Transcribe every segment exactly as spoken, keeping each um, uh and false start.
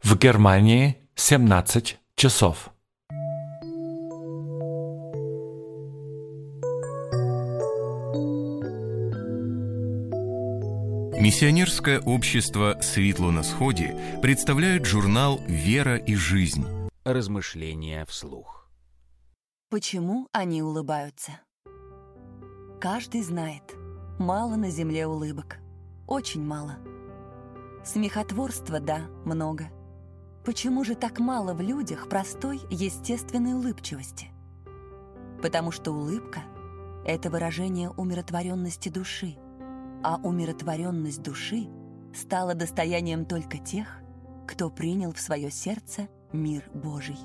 В Германии семнадцать часов. Миссионерское общество «Светло на сходе» представляет журнал «Вера и жизнь». Размышления вслух. Почему они улыбаются? Каждый знает, мало на земле улыбок. Очень мало. Смехотворства, да, много. Почему же так мало в людях простой, естественной улыбчивости? Потому что улыбка — это выражение умиротворенности души, а умиротворенность души стала достоянием только тех, кто принял в свое сердце мир Божий.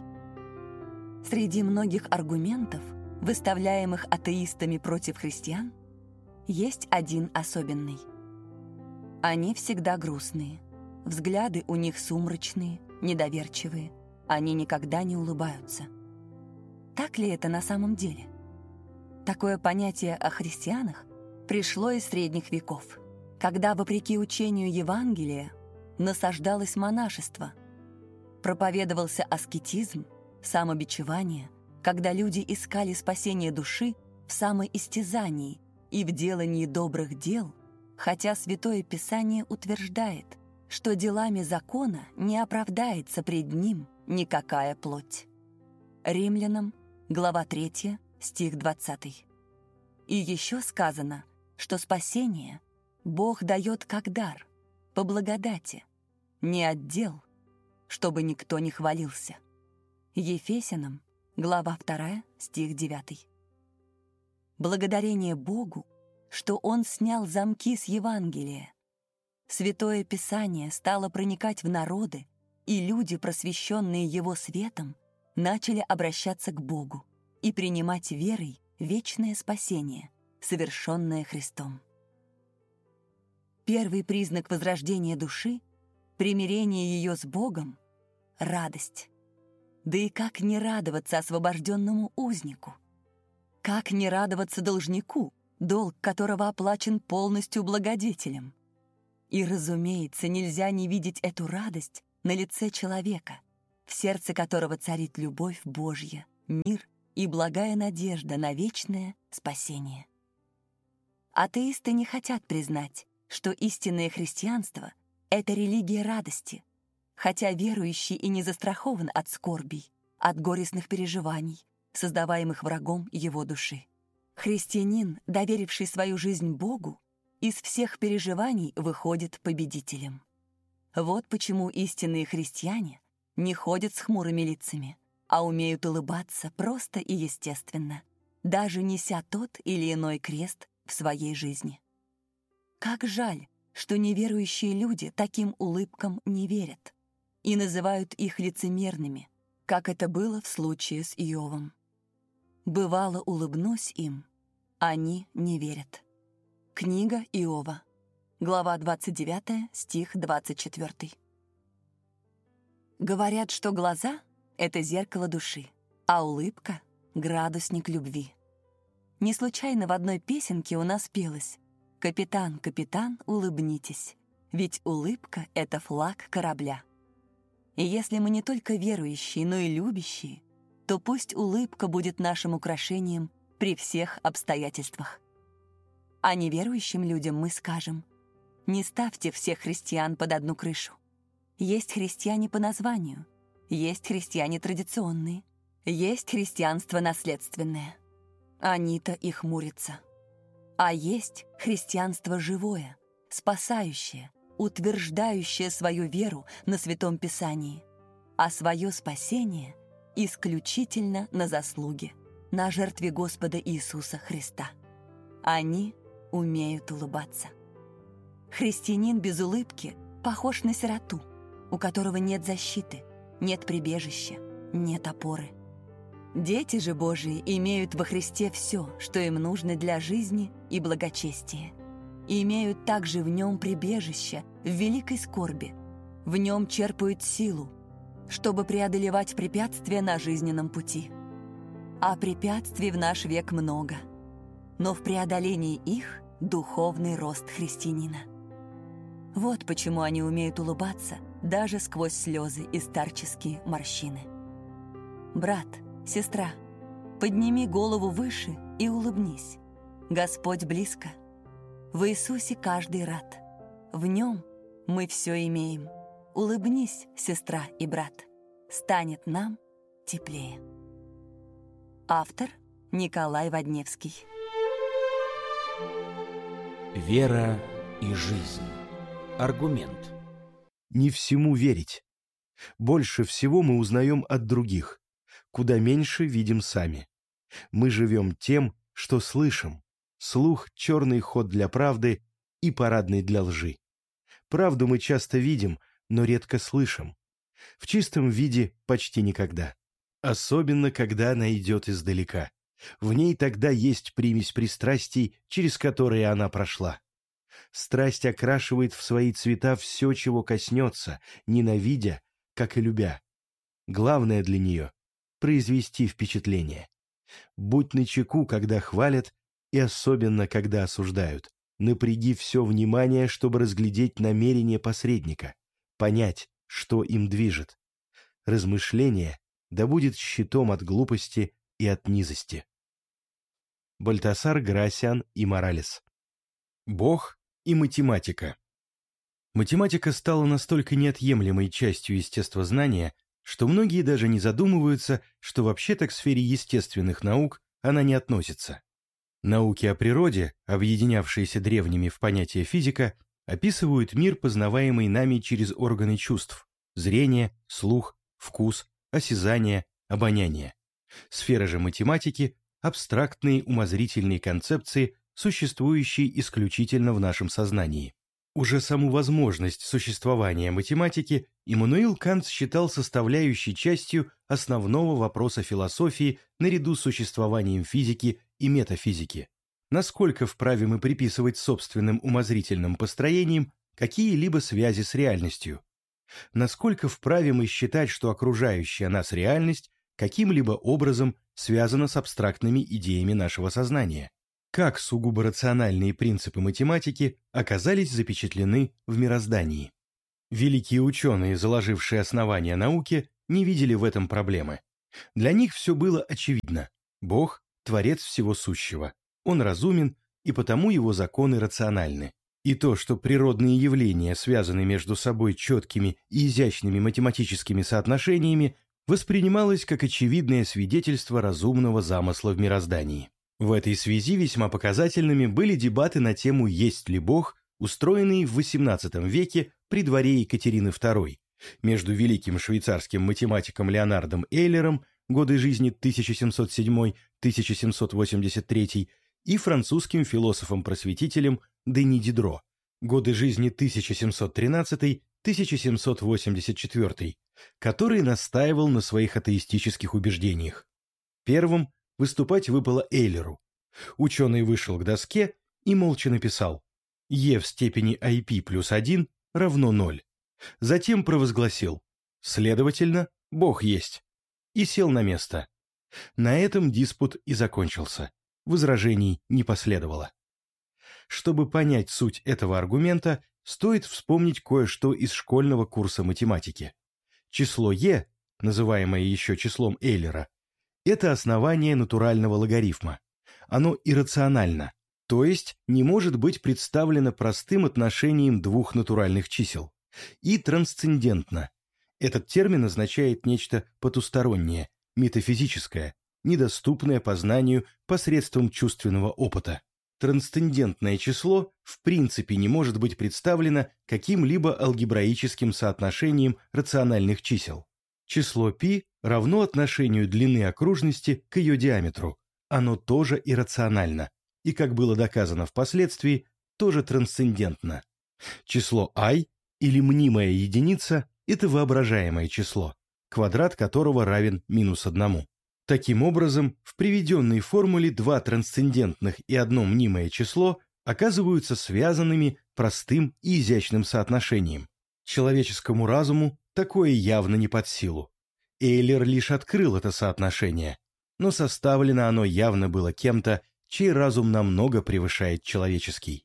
Среди многих аргументов, выставляемых атеистами против христиан, есть один особенный. Они всегда грустные, взгляды у них сумрачные, недоверчивые, они никогда не улыбаются. Так ли это на самом деле? Такое понятие о христианах пришло из средних веков, когда, вопреки учению Евангелия, насаждалось монашество, проповедовался аскетизм, самобичевание, когда люди искали спасение души в самоистязании и в делании добрых дел, хотя Святое Писание утверждает, что делами закона не оправдается пред ним никакая плоть. Римлянам, глава третья, стих двадцатый. И еще сказано, что спасение Бог дает как дар, по благодати, не от дел, чтобы никто не хвалился. Ефесянам, глава вторая, стих девятый. Благодарение Богу, что Он снял замки с Евангелия. Святое Писание стало проникать в народы, и люди, просвещенные Его светом, начали обращаться к Богу и принимать верой вечное спасение, совершенное Христом. Первый признак возрождения души — примирение ее с Богом — радость. Да и как не радоваться освобожденному узнику? Как не радоваться должнику, долг которого оплачен полностью благодетелем? И, разумеется, нельзя не видеть эту радость на лице человека, в сердце которого царит любовь Божья, мир и благая надежда на вечное спасение. Атеисты не хотят признать, что истинное христианство — это религия радости, хотя верующий и не застрахован от скорбей, от горестных переживаний, создаваемых врагом его души. Христианин, доверивший свою жизнь Богу, из всех переживаний выходит победителем. Вот почему истинные христиане не ходят с хмурыми лицами, а умеют улыбаться просто и естественно, даже неся тот или иной крест в своей жизни. Как жаль, что неверующие люди таким улыбкам не верят и называют их лицемерными, как это было в случае с Иовом. «Бывало, улыбнусь им, они не верят». Книга Иова, глава двадцать девятая, стих двадцать четвёртый. Говорят, что глаза — это зеркало души, а улыбка — градусник любви. Не случайно в одной песенке у нас пелось: «Капитан, капитан, улыбнитесь, ведь улыбка — это флаг корабля». И если мы не только верующие, но и любящие, то пусть улыбка будет нашим украшением при всех обстоятельствах. А неверующим людям мы скажем: не ставьте всех христиан под одну крышу. Есть христиане по названию, есть христиане традиционные, есть христианство наследственное. Они-то и хмурятся. А есть христианство живое, спасающее, утверждающее свою веру на Святом Писании, а свое спасение исключительно на заслуге, на жертве Господа Иисуса Христа. Они умеют улыбаться. Христианин без улыбки похож на сироту, у которого нет защиты, нет прибежища, нет опоры. Дети же Божии имеют во Христе все, что им нужно для жизни и благочестия, и имеют также в Нем прибежище в великой скорби, в Нем черпают силу, чтобы преодолевать препятствия на жизненном пути. А препятствий в наш век много, но в преодолении их духовный рост христианина. Вот почему они умеют улыбаться даже сквозь слезы и старческие морщины. Брат, сестра, подними голову выше и улыбнись. Господь близко. В Иисусе каждый рад. В Нем мы все имеем. Улыбнись, сестра и брат. Станет нам теплее. Автор Николай Водневский. Вера и жизнь. Аргумент. Не всему верить. Больше всего мы узнаем от других, куда меньше видим сами. Мы живем тем, что слышим. Слух — черный ход для правды и парадный для лжи. Правду мы часто видим, но редко слышим. В чистом виде почти никогда. Особенно, когда она идет издалека. В ней тогда есть примесь пристрастий, через которые она прошла. Страсть окрашивает в свои цвета все, чего коснется, ненавидя, как и любя. Главное для нее — произвести впечатление. Будь начеку, когда хвалят, и особенно, когда осуждают. Напряги все внимание, чтобы разглядеть намерение посредника, понять, что им движет. Размышление да будет щитом от глупости и от низости. Бальтасар Грасиан и Моралес. Бог и математика. Математика стала настолько неотъемлемой частью естествознания, что многие даже не задумываются, что вообще-то к сфере естественных наук она не относится. Науки о природе, объединявшиеся древними в понятие физика, описывают мир, познаваемый нами через органы чувств – зрение, слух, вкус, осязание, обоняние. Сфера же математики – абстрактные умозрительные концепции, существующие исключительно в нашем сознании. Уже саму возможность существования математики Иммануил Кант считал составляющей частью основного вопроса философии наряду с существованием физики и метафизики. Насколько вправе мы приписывать собственным умозрительным построениям какие-либо связи с реальностью? Насколько вправе мы считать, что окружающая нас реальность каким-либо образом связана с абстрактными идеями нашего сознания? Как сугубо рациональные принципы математики оказались запечатлены в мироздании? Великие ученые, заложившие основания науки, не видели в этом проблемы. Для них все было очевидно. Бог – творец всего сущего. Он разумен, и потому его законы рациональны. И то, что природные явления связаны между собой четкими и изящными математическими соотношениями, воспринималось как очевидное свидетельство разумного замысла в мироздании. В этой связи весьма показательными были дебаты на тему «Есть ли Бог?», устроенные в восемнадцатом веке при дворе Екатерины второй, между великим швейцарским математиком Леонардом Эйлером, годы жизни тысяча семьсот седьмой — тысяча семьсот восемьдесят третий, и французским философом-просветителем Дени Дидро, годы жизни тысяча семьсот тринадцатый — тысяча семьсот восемьдесят четвёртый, который настаивал на своих атеистических убеждениях. Первым выступать выпало Эйлеру. Ученый вышел к доске и молча написал «Е в степени ай пи плюс один равно ноль». Затем провозгласил «Следовательно, Бог есть» и сел на место. На этом диспут и закончился. Возражений не последовало. Чтобы понять суть этого аргумента, стоит вспомнить кое-что из школьного курса математики. Число Е, называемое еще числом Эйлера, это основание натурального логарифма. Оно иррационально, то есть не может быть представлено простым отношением двух натуральных чисел. И трансцендентно. Этот термин означает нечто потустороннее, метафизическое, недоступное познанию посредством чувственного опыта. Трансцендентное число в принципе не может быть представлено каким-либо алгебраическим соотношением рациональных чисел. Число π равно отношению длины окружности к ее диаметру. Оно тоже иррационально, и, как было доказано впоследствии, тоже трансцендентно. Число i, или мнимая единица, это воображаемое число, квадрат которого равен минус одному. Таким образом, в приведенной формуле два трансцендентных и одно мнимое число оказываются связанными простым и изящным соотношением. Человеческому разуму такое явно не под силу. Эйлер лишь открыл это соотношение, но составлено оно явно было кем-то, чей разум намного превышает человеческий.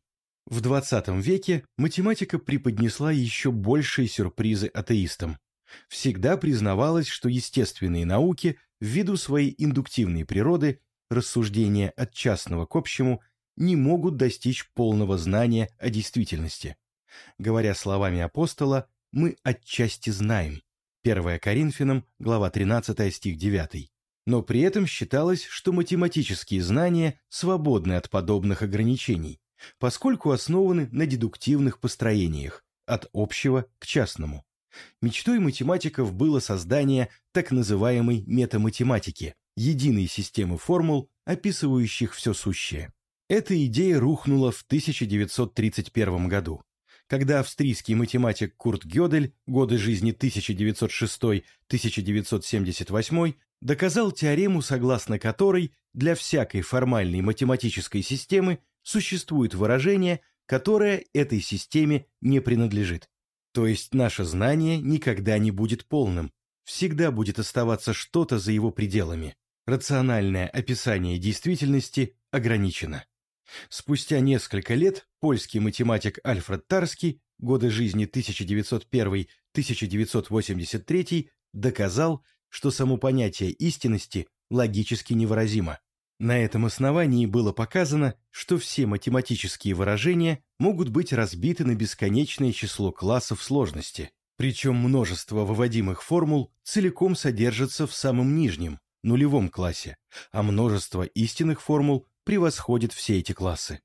В двадцатом веке математика преподнесла еще большие сюрпризы атеистам. Всегда признавалось, что естественные науки, ввиду своей индуктивной природы, рассуждения от частного к общему, не могут достичь полного знания о действительности. Говоря словами апостола, мы отчасти знаем. первое Коринфянам, глава тринадцатая, стих девятый. Но при этом считалось, что математические знания свободны от подобных ограничений, поскольку основаны на дедуктивных построениях, от общего к частному. Мечтой математиков было создание так называемой метаматематики, единой системы формул, описывающих все сущее. Эта идея рухнула в тысяча девятьсот тридцать первом году, когда австрийский математик Курт Гёдель, годы жизни тысяча девятьсот шестой — тысяча девятьсот семьдесят восьмой, доказал теорему, согласно которой для всякой формальной математической системы существует выражение, которое этой системе не принадлежит. То есть наше знание никогда не будет полным, всегда будет оставаться что-то за его пределами. Рациональное описание действительности ограничено. Спустя несколько лет польский математик Альфред Тарский, годы жизни тысяча девятьсот первый — тысяча девятьсот восемьдесят третий, доказал, что само понятие истинности логически невыразимо. На этом основании было показано, что все математические выражения могут быть разбиты на бесконечное число классов сложности, причем множество выводимых формул целиком содержится в самом нижнем, нулевом классе, а множество истинных формул превосходит все эти классы.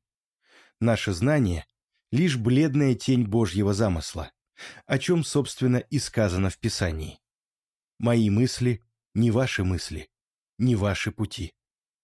Наше знание — лишь бледная тень Божьего замысла, о чем, собственно, и сказано в Писании. «Мои мысли — не ваши мысли, не ваши пути.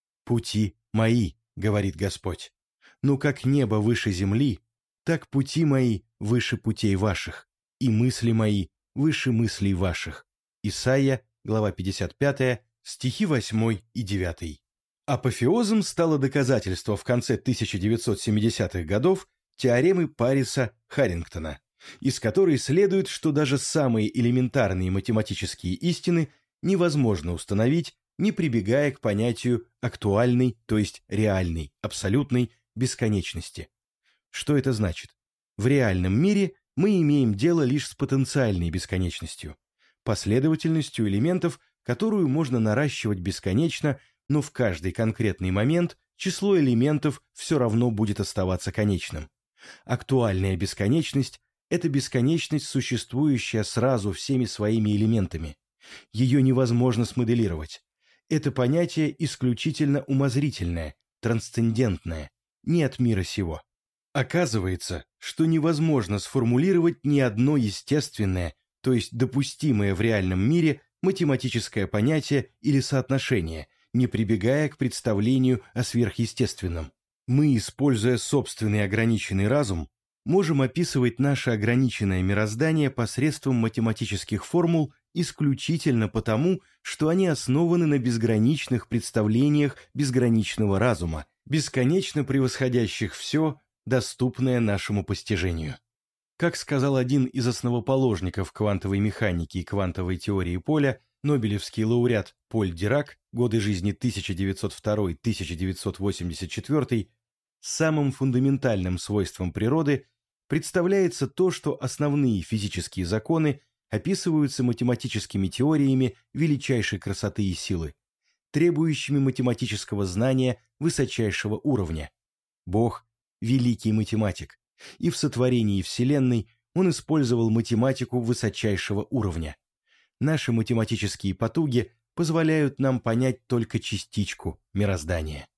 Пути мои, — говорит Господь, — ну как небо выше земли, так пути мои выше путей ваших, и мысли мои выше мыслей ваших». Исайя, глава пятьдесят пятая, стихи восьмой и девятый. Апофеозом стало доказательство в конце тысяча девятьсот семидесятых годов теоремы Париса-Харрингтона, из которой следует, что даже самые элементарные математические истины невозможно установить, не прибегая к понятию актуальной, то есть реальной, абсолютной бесконечности. Что это значит? В реальном мире мы имеем дело лишь с потенциальной бесконечностью, последовательностью элементов, которую можно наращивать бесконечно, но в каждый конкретный момент число элементов все равно будет оставаться конечным. Актуальная бесконечность — это бесконечность, существующая сразу всеми своими элементами. Ее невозможно смоделировать. Это понятие исключительно умозрительное, трансцендентное, не от мира сего. Оказывается, что невозможно сформулировать ни одно естественное, то есть допустимое в реальном мире математическое понятие или соотношение, не прибегая к представлению о сверхъестественном. Мы, используя собственный ограниченный разум, можем описывать наше ограниченное мироздание посредством математических формул исключительно потому, что они основаны на безграничных представлениях безграничного разума, бесконечно превосходящих все, доступное нашему постижению. Как сказал один из основоположников квантовой механики и квантовой теории поля, нобелевский лауреат Поль Дирак, годы жизни тысяча девятьсот второй — тысяча девятьсот восемьдесят четвёртый, самым фундаментальным свойством природы представляется то, что основные физические законы описываются математическими теориями величайшей красоты и силы, требующими математического знания высочайшего уровня. Бог – великий математик, и в сотворении Вселенной он использовал математику высочайшего уровня. Наши математические потуги позволяют нам понять только частичку мироздания.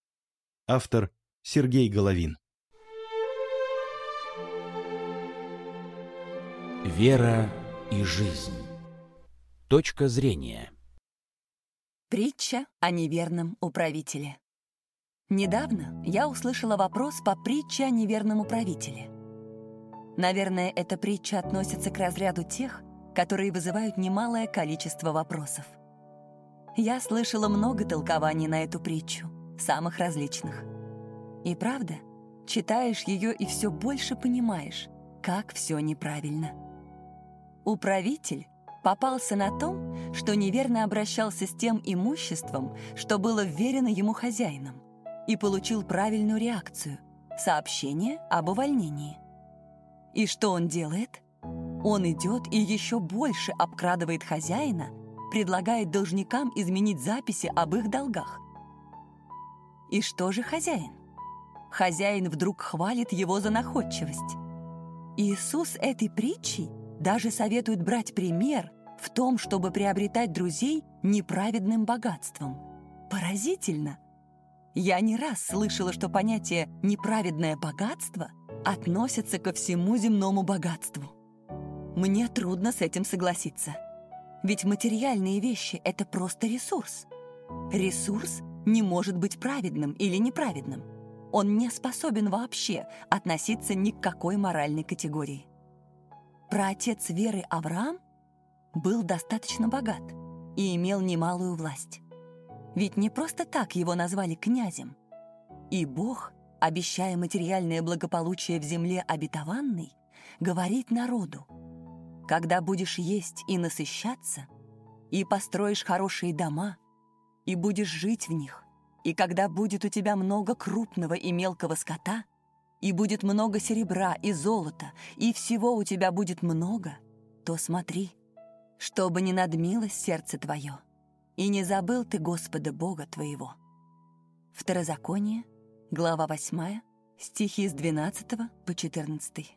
Автор Сергей Головин. Вера и жизнь. Точка зрения. Притча о неверном управителе. Недавно я услышала вопрос по притче о неверном управителе. Наверное, эта притча относится к разряду тех, которые вызывают немалое количество вопросов. Я слышала много толкований на эту притчу, самых различных. И правда, читаешь ее и все больше понимаешь, как все неправильно. Управитель попался на том, что неверно обращался с тем имуществом, что было вверено ему хозяином, и получил правильную реакцию, сообщение об увольнении. И что он делает? Он идет и еще больше обкрадывает хозяина, предлагает должникам изменить записи об их долгах. И что же хозяин? Хозяин вдруг хвалит его за находчивость. Иисус этой притчей даже советует брать пример в том, чтобы приобретать друзей неправедным богатством. Поразительно! Я не раз слышала, что понятие «неправедное богатство» относится ко всему земному богатству. Мне трудно с этим согласиться. Ведь материальные вещи — это просто ресурс. Ресурс не может быть праведным или неправедным. Он не способен вообще относиться ни к какой моральной категории. Праотец веры Авраам был достаточно богат и имел немалую власть. Ведь не просто так его назвали князем. И Бог, обещая материальное благополучие в земле обетованной, говорит народу: «Когда будешь есть и насыщаться, и построишь хорошие дома, и будешь жить в них, и когда будет у тебя много крупного и мелкого скота, и будет много серебра и золота, и всего у тебя будет много, то смотри, чтобы не надмилось сердце твое, и не забыл ты Господа Бога твоего». Второзаконие, глава восьмая, стихи с двенадцатого по четырнадцатый.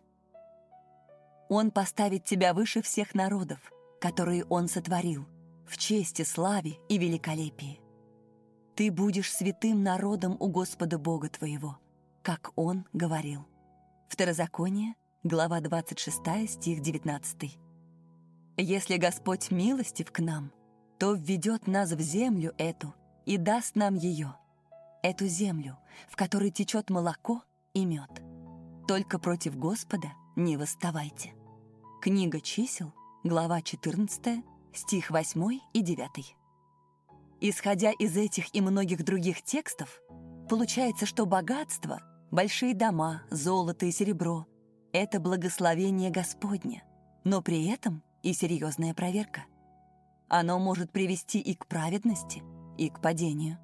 Он поставит тебя выше всех народов, которые Он сотворил, в чести, славе и великолепии. Ты будешь святым народом у Господа Бога твоего, как Он говорил. Второзаконие, глава двадцать шестая, стих девятнадцатый. Если Господь милостив к нам, то введет нас в землю эту и даст нам ее, эту землю, в которой течет молоко и мед. Только против Господа не восставайте. Книга чисел, глава четырнадцатая, стих восьмой и девятый. Исходя из этих и многих других текстов, получается, что богатство, большие дома, золото и серебро — это благословение Господне, но при этом и серьезная проверка. Оно может привести и к праведности, и к падению.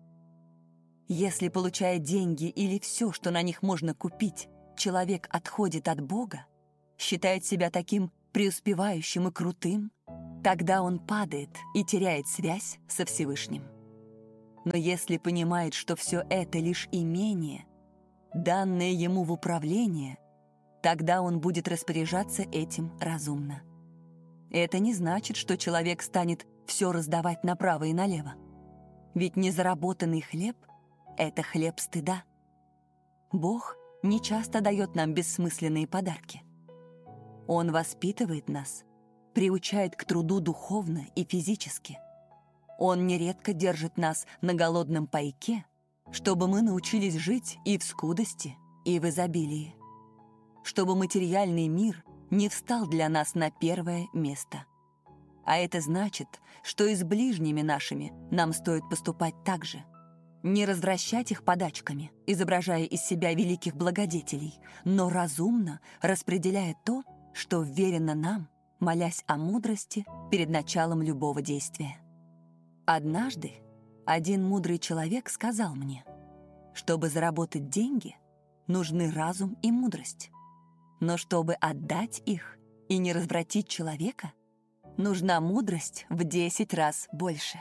Если, получая деньги или все, что на них можно купить, человек отходит от Бога, считает себя таким преуспевающим и крутым, тогда он падает и теряет связь со Всевышним. Но если понимает, что все это лишь имение, данное ему в управление, тогда он будет распоряжаться этим разумно. Это не значит, что человек станет все раздавать направо и налево. Ведь незаработанный хлеб — это хлеб стыда. Бог не часто дает нам бессмысленные подарки. Он воспитывает нас, приучает к труду духовно и физически. Он нередко держит нас на голодном пайке, чтобы мы научились жить и в скудости, и в изобилии. Чтобы материальный мир не встал для нас на первое место. А это значит, что и с ближними нашими нам стоит поступать так же. Не развращать их подачками, изображая из себя великих благодетелей, но разумно распределяя то, что верено нам, молясь о мудрости перед началом любого действия. Однажды один мудрый человек сказал мне, чтобы заработать деньги, нужны разум и мудрость. Но чтобы отдать их и не развратить человека, нужна мудрость в десять раз больше.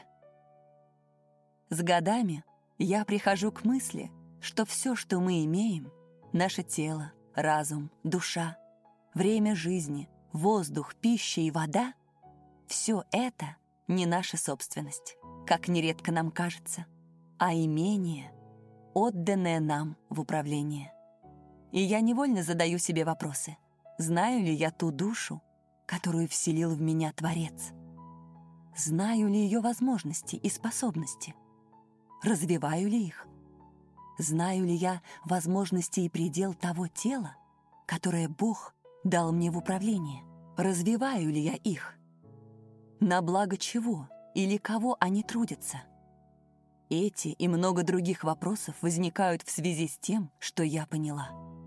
С годами я прихожу к мысли, что все, что мы имеем, наше тело, разум, душа, время жизни, воздух, пища и вода, все это не наша собственность, как нередко нам кажется, а имение, отданное нам в управление. И я невольно задаю себе вопросы. Знаю ли я ту душу, которую вселил в меня Творец? Знаю ли ее возможности и способности? Развиваю ли их? Знаю ли я возможности и предел того тела, которое Бог дал мне в управление? Развиваю ли я их? На благо чего или кого они трудятся? Эти и много других вопросов возникают в связи с тем, что я поняла.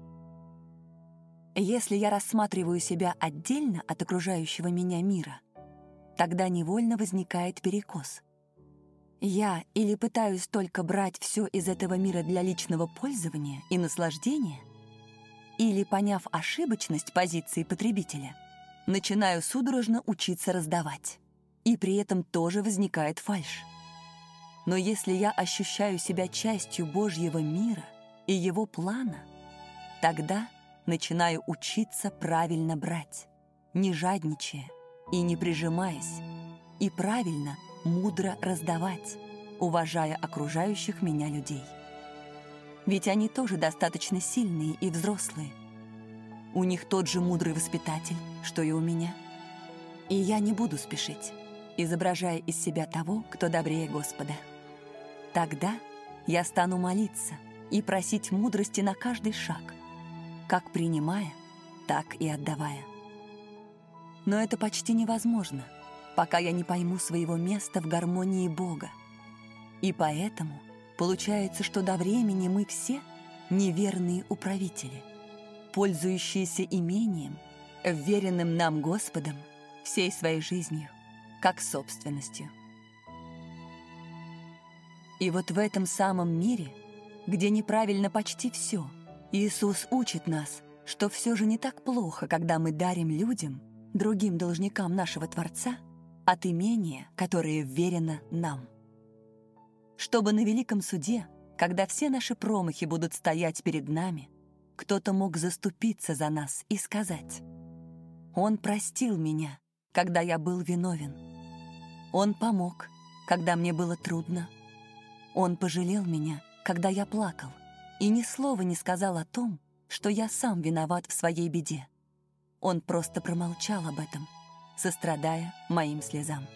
Если я рассматриваю себя отдельно от окружающего меня мира, тогда невольно возникает перекос. Я или пытаюсь только брать все из этого мира для личного пользования и наслаждения, или, поняв ошибочность позиции потребителя, начинаю судорожно учиться раздавать. И при этом тоже возникает фальшь. Но если я ощущаю себя частью Божьего мира и Его плана, тогда начинаю учиться правильно брать, не жадничая и не прижимаясь, и правильно, мудро раздавать, уважая окружающих меня людей. Ведь они тоже достаточно сильные и взрослые. У них тот же мудрый воспитатель, что и у меня. И я не буду спешить, изображая из себя того, кто добрее Господа. Тогда я стану молиться и просить мудрости на каждый шаг, как принимая, так и отдавая. Но это почти невозможно, пока я не пойму своего места в гармонии Бога. И поэтому получается, что до времени мы все неверные управители, пользующиеся имением, вверенным нам Господом всей своей жизнью, как собственностью. И вот в этом самом мире, где неправильно почти все, Иисус учит нас, что все же не так плохо, когда мы дарим людям, другим должникам нашего Творца, от имения, которое вверено нам. Чтобы на великом суде, когда все наши промахи будут стоять перед нами, кто-то мог заступиться за нас и сказать: «Он простил меня, когда я был виновен. Он помог, когда мне было трудно. Он пожалел меня, когда я плакал, и ни слова не сказал о том, что я сам виноват в своей беде. Он просто промолчал об этом, сострадая моим слезам».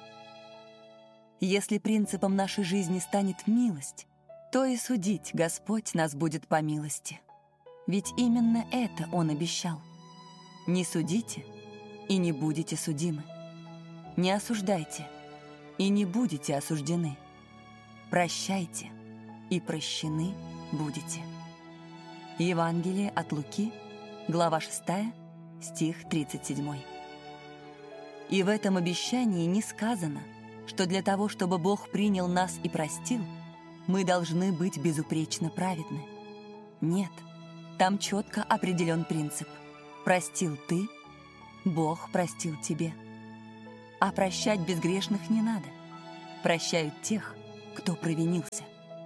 Если принципом нашей жизни станет милость, то и судить Господь нас будет по милости. Ведь именно это Он обещал. Не судите, и не будете судимы. Не осуждайте, и не будете осуждены. Прощайте, и прощены будете. Евангелие от Луки, глава шестая, стих тридцать семь. И в этом обещании не сказано, что для того, чтобы Бог принял нас и простил, мы должны быть безупречно праведны. Нет, там четко определен принцип. Простил ты, Бог простил тебе. А прощать безгрешных не надо. Прощают тех, кто провинился.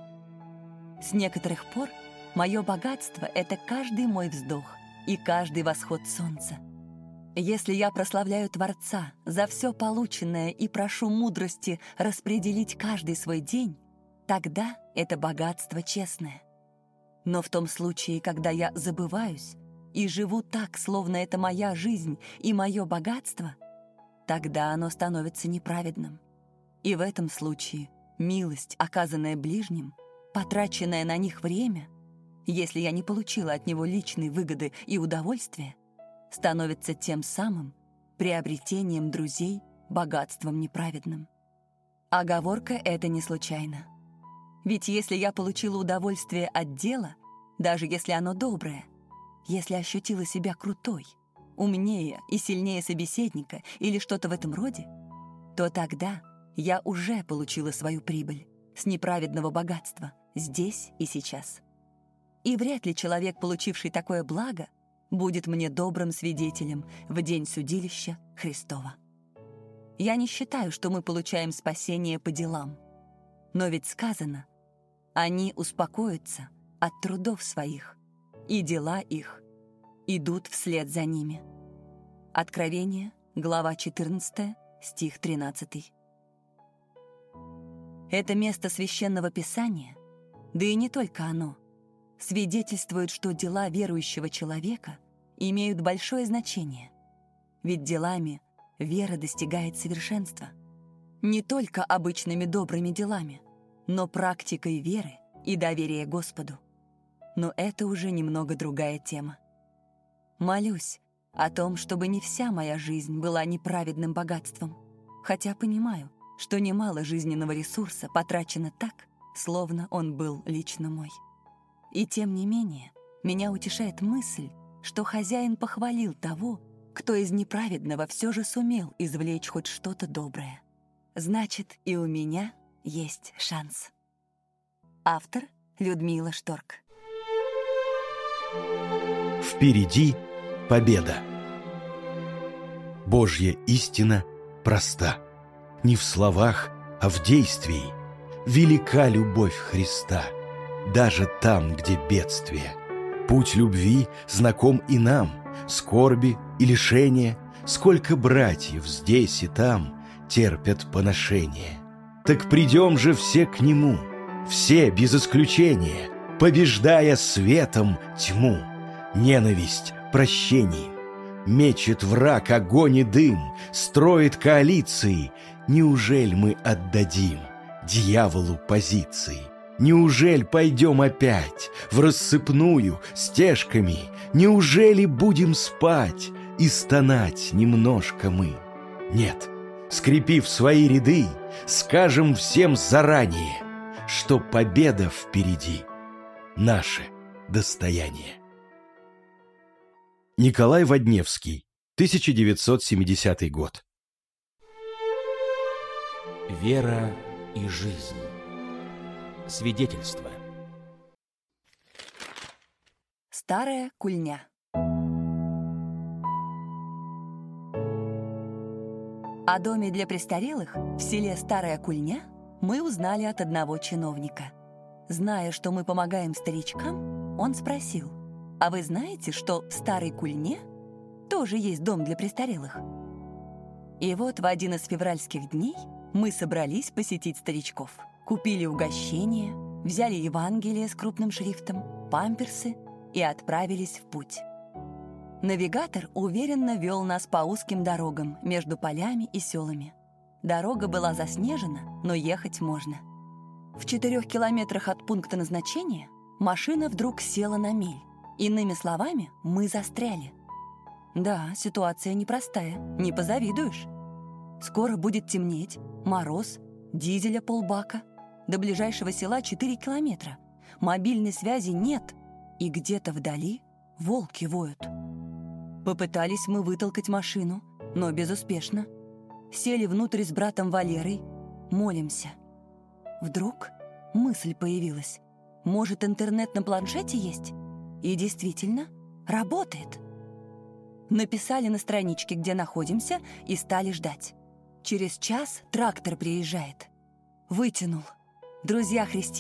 С некоторых пор мое богатство — это каждый мой вздох и каждый восход солнца. Если я прославляю Творца за все полученное и прошу мудрости распределить каждый свой день, тогда это богатство честное. Но в том случае, когда я забываюсь и живу так, словно это моя жизнь и мое богатство, тогда оно становится неправедным. И в этом случае милость, оказанная ближним, потраченное на них время, если я не получила от него личной выгоды и удовольствия, становится тем самым приобретением друзей богатством неправедным. Оговорка эта не случайна. Ведь если я получила удовольствие от дела, даже если оно доброе, если ощутила себя крутой, умнее и сильнее собеседника или что-то в этом роде, то тогда я уже получила свою прибыль с неправедного богатства здесь и сейчас. И вряд ли человек, получивший такое благо, будет мне добрым свидетелем в день судилища Христова. Я не считаю, что мы получаем спасение по делам. Но ведь сказано: они успокоятся от трудов своих, и дела их идут вслед за ними. Откровение, глава четырнадцатая, стих тринадцатый. Это место Священного Писания, да и не только оно, свидетельствует, что дела верующего человека имеют большое значение. Ведь делами вера достигает совершенства. Не только обычными добрыми делами, но практикой веры и доверия Господу. Но это уже немного другая тема. Молюсь о том, чтобы не вся моя жизнь была неправедным богатством, хотя понимаю, что немало жизненного ресурса потрачено так, словно он был лично мой. И тем не менее, меня утешает мысль, что хозяин похвалил того, кто из неправедного все же сумел извлечь хоть что-то доброе. Значит, и у меня есть шанс. Автор Людмила Шторк. Впереди победа. Божья истина проста. Не в словах, а в действии. Велика любовь Христа, даже там, где бедствие. Путь любви знаком и нам, скорби и лишения. Сколько братьев здесь и там терпят поношение. Так придем же все к Нему, все без исключения, побеждая светом тьму, ненависть прощением. Мечет враг огонь и дым, строит коалиции. Неужели мы отдадим дьяволу позиции? Неужели пойдем опять в рассыпную стежками? Неужели будем спать и стонать немножко мы? Нет, скрепив свои ряды, скажем всем заранее, что победа впереди — наше достояние. Николай Водневский, тысяча девятьсот семидесятый год. Вера и жизнь. Свидетельство. Старая кульня. О доме для престарелых в селе Старая Кульня мы узнали от одного чиновника. Зная, что мы помогаем старичкам, он спросил: «А вы знаете, что в Старой Кульне тоже есть дом для престарелых?» И вот в один из февральских дней мы собрались посетить старичков. Купили угощение, взяли Евангелие с крупным шрифтом, памперсы и отправились в путь. Навигатор уверенно вел нас по узким дорогам между полями и селами. Дорога была заснежена, но ехать можно. В четырех километрах от пункта назначения машина вдруг села на мель. Иными словами, мы застряли. Да, ситуация непростая, не позавидуешь. Скоро будет темнеть, мороз, дизеля полбака. До ближайшего села четыре километра. Мобильной связи нет, и где-то вдали волки воют. Попытались мы вытолкать машину, но безуспешно. Сели внутрь с братом Валерой, молимся. Вдруг мысль появилась. Может, интернет на планшете есть? И действительно, работает. Написали на страничке, где находимся, и стали ждать. Через час трактор приезжает. Вытянул. Друзья христиане